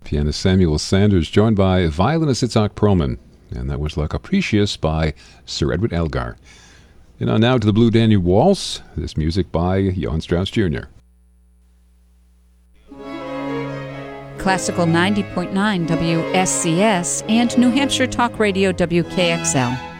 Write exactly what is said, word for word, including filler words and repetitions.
Pianist Samuel Sanders, joined by violinist Itzhak Perlman. And that was La Capricious by Sir Edward Elgar. You know, now to the Blue Danube Waltz. This music by Johann Strauss Junior Classical ninety point nine W S C S and New Hampshire Talk Radio W K X L.